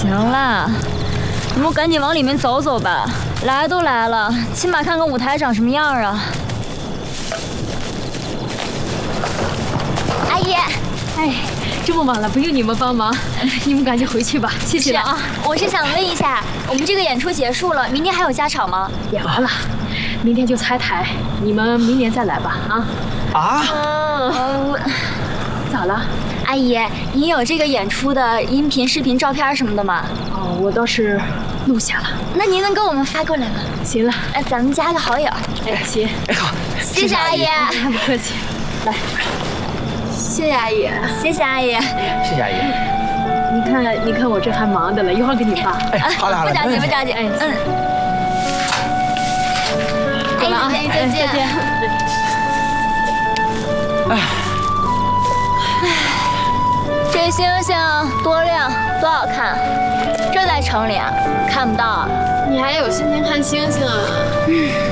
行了，你们赶紧往里面走走吧。来都来了，起码看看舞台长什么样啊。 阿姨， 哎，这么晚了，不用你们帮忙，你们赶紧回去吧，谢谢了啊。 我是想问一下，我们这个演出结束了，明天还有加场吗？ 演完了，明天就拆台，你们明年再来吧啊。咋了？ 阿姨，您有这个演出的音频、视频、照片什么的吗？ 哦，我倒是录下了。 那您能给我们发过来吗？ 行了， 哎，咱们加个好友。 哎，行， 哎好， 谢谢阿姨， 不客气。来，谢谢阿姨， 谢谢阿姨。 谢谢阿姨。 你看我这还忙的了，一会儿给你发。 哎，好了好了， 不着急不着急。 哎， 走了啊，再见。 哎。 这星星多亮，多好看！这在城里啊，看不到啊。 你还有心情看星星啊？